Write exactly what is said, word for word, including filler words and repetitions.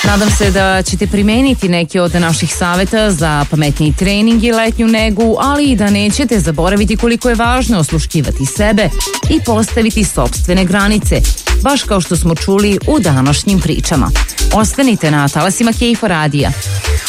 Nadam se da ćete primeniti neke od naših saveta za pametniji trening i letnju negu, ali i da nećete zaboraviti koliko je važno osluškivati sebe i postaviti sopstvene granice, baš kao što smo čuli u današnjim pričama. Ostanite na talasima Kejfa radija.